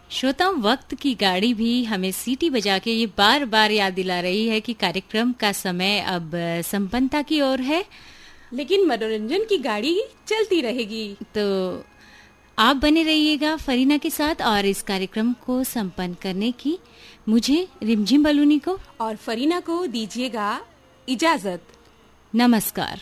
श्रोताओं, वक्त की गाड़ी भी हमें सीटी बजा के ये बार बार याद दिला रही है कि कार्यक्रम का समय अब संपन्नता की ओर है, लेकिन मनोरंजन की गाड़ी चलती रहेगी। तो आप बने रहिएगा फरीना के साथ और इस कार्यक्रम को संपन्न करने की मुझे रिमझिम बलूनी को और फरीना को दीजिएगा इजाजत। नमस्कार।